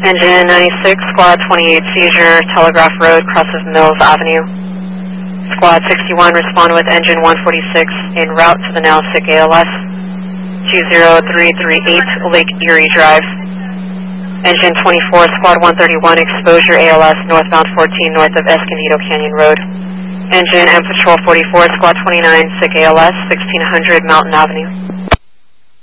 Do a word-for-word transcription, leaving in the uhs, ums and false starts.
Engine ninety-six, Squad twenty-eight, seizure, Telegraph Road, crosses Mills Avenue. Squad sixty-one, respond with engine one forty-six, en route to the now sick A L S, two zero three three eight, Lake Erie Drive. Engine twenty-four, Squad one thirty-one, exposure A L S, northbound fourteen, north of Escondido Canyon Road. Engine and Patrol forty-four, Squad twenty-nine, sick A L S, sixteen hundred Mountain Avenue.